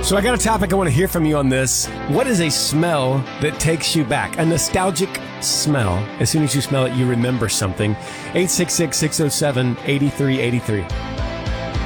So I got a topic I want to hear from you on this. What is a smell that takes you back? A nostalgic smell. As soon as you smell it, you remember something. 866-607-8383.